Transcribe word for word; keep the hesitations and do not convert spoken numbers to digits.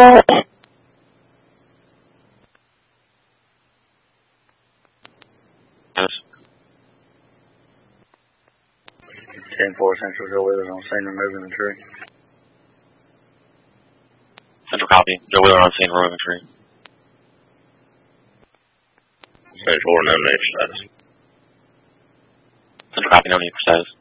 ten four, Central Joe Wheeler on scene, removing the tree. Central copy. Joe Wheeler on scene, removing the tree. Central four, no need for status. Central copy, no need for status.